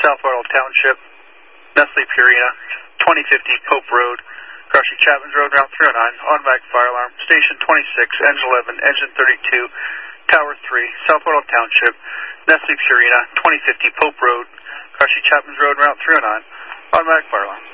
South Arnold Township, Nestle Purina, 2050 Pope Road, Crushy Chapman's Road, Route 309, automatic fire alarm, Station 26, Engine 11, Engine 32, Tower 3, South Arnold Township, Nestle Purina, 2050 Pope Road, Crushy Chapman's Road, Route 309, automatic fire alarm.